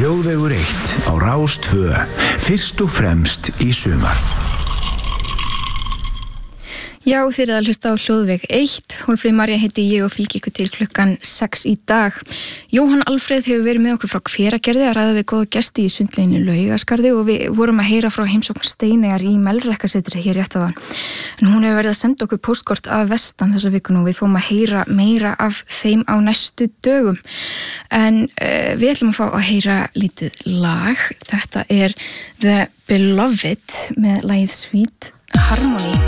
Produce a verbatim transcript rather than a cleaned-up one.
Þjóðvegur eitt á Rás tvö, fyrst og fremst í sumar. Já, þið eruð að hlusta á Hljóðveg eitt. Hólmfríður María heiti ég og fylgi ykkur til klukkan sex í dag. Jóhann Alfreð hefur verið með okkur frá Hveragerði að ræða við góða gesti í sundlauginu Laugaskarði og við vorum að heyra frá heimsókn Steineyjar í Melrakkasetri hér rétt áðan. En hún hefur verið að senda okkur póstkort af vestan þessa vikuna og við fórum að heyra meira af þeim á næstu dögum. En uh, við ætlum að fá að heyra lítið lag. Þetta er The Beloved með lagið Sweet Harmony.